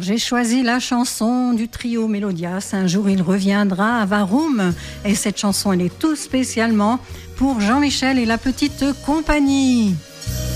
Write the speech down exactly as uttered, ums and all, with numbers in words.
j'ai choisi la chanson du trio Mélodias. Un jour, il reviendra à Varoum. Et cette chanson, elle est tout spécialement pour Jean-Michel et la petite compagnie.